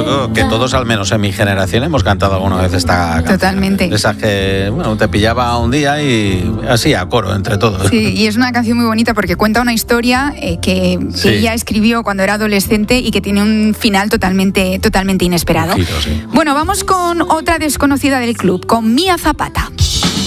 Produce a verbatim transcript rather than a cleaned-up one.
yo creo que todos, al menos en mi generación, hemos cantado alguna vez esta canción. Totalmente. De esas que, bueno, te pillaba un día y así a coro entre todos. Sí, y es una canción muy bonita porque cuenta una historia eh, que, que Sí. ella escribió cuando era adolescente y que tiene un final totalmente, totalmente inesperado. Un giro, sí. Bueno, vamos con otra desconocida del club, con Mía Zapata.